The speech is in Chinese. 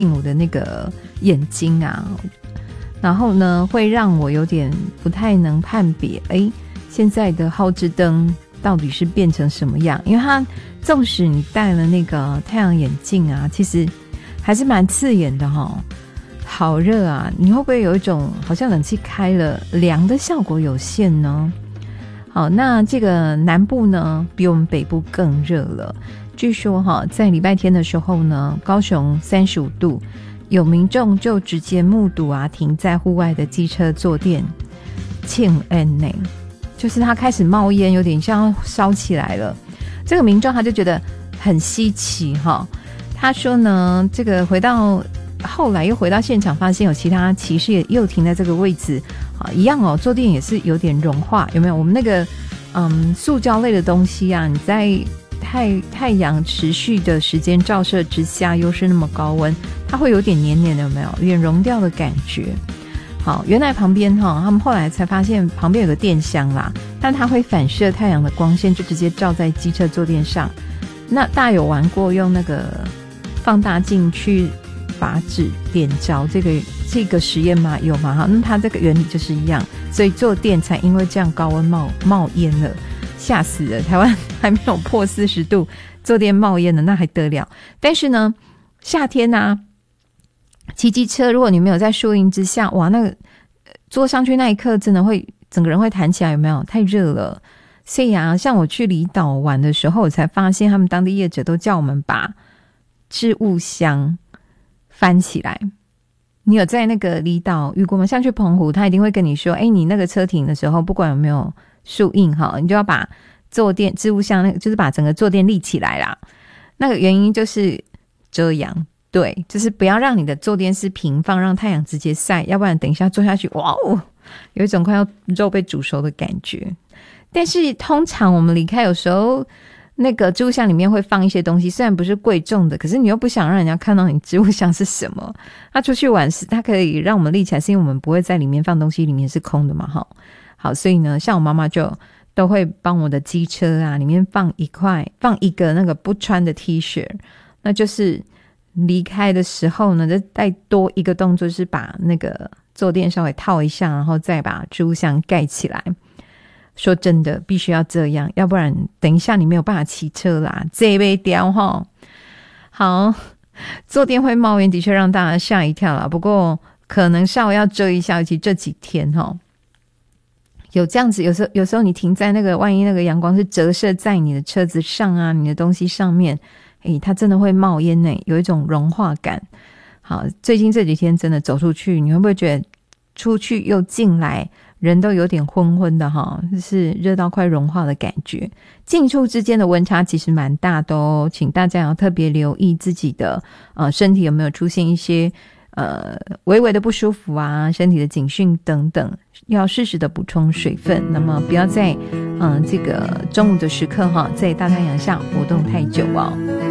我的那个眼睛啊，然后呢会让我有点不太能判别现在的皓之灯到底是变成什么样，因为它纵使你戴了那个太阳眼镜啊，其实还是蛮刺眼的好热啊，你会不会有一种好像冷气开了凉的效果有限呢？好，那这个南部呢比我们北部更热了，据说在礼拜天的时候呢，高雄35度，有民众就直接目睹啊停在户外的机车坐垫庆恩呢，就是它开始冒烟，有点像要烧起来了。这个民众他就觉得很稀奇他说呢，这个后来又回到现场，发现有其他骑士也又停在这个位置一样坐垫也是有点融化，有没有？我们那个塑胶类的东西啊，你在太阳持续的时间照射之下，又是那么高温，它会有点黏黏的，有没有？有点融掉的感觉。好，原来旁边他们后来才发现旁边有个电箱啦，但它会反射太阳的光线，就直接照在机车坐垫上。那大家有玩过用那个放大镜去把纸点着这个实验吗？有吗？那它这个原理就是一样，所以坐垫才因为这样高温冒烟了，吓死了！台湾还没有破40度，坐垫冒烟了，那还得了？但是呢，夏天啊，骑机车，如果你没有在树荫之下，哇，那个坐上去那一刻，真的会整个人会弹起来，有没有？太热了。所以啊，像我去离岛玩的时候，我才发现他们当地业者都叫我们把置物箱翻起来。你有在那个离岛遇过吗？像去澎湖，他一定会跟你说你那个车停的时候，不管有没有树荫你就要把坐垫置物箱那个就是把整个坐垫立起来啦。那个原因就是遮阳，对，就是不要让你的坐垫是平放，让太阳直接晒，要不然等一下坐下去，哇有一种快要肉被煮熟的感觉。但是通常我们离开，有时候那个置物箱里面会放一些东西，虽然不是贵重的，可是你又不想让人家看到你置物箱是什么。他出去玩时，他可以让我们立起来，是因为我们不会在里面放东西，里面是空的嘛。好，所以呢，像我妈妈就都会帮我的机车啊里面放一个那个不穿的 T 恤，那就是离开的时候呢，就再多一个动作，就是把那个坐垫稍微套一下，然后再把置物箱盖起来。说真的，必须要这样，要不然等一下你没有办法骑车啦，这被掉好，坐垫会冒烟的确让大家吓一跳啦，不过可能稍微要遮一下，尤其这几天有这样子，有时候你停在那个，万一那个阳光是折射在你的车子上啊，你的东西上面，它真的会冒烟呢，有一种融化感。好，最近这几天真的走出去，你会不会觉得出去又进来，人都有点昏昏的就是热到快融化的感觉。进出之间的温差其实蛮大的请大家要特别留意自己的身体有没有出现一些微微的不舒服啊，身体的警讯等等，要适时的补充水分，那么不要在这个中午的时刻在大太阳下活动太久